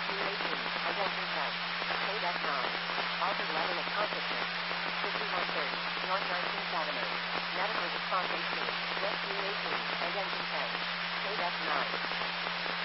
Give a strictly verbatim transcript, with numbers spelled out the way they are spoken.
Rescue eighteen, identity ten. State F nine. Altered level of consciousness. fifty-one thirty, North nineteenth Avenue. Medical response eighteen, Rescue eighteen, identity ten. State F nine.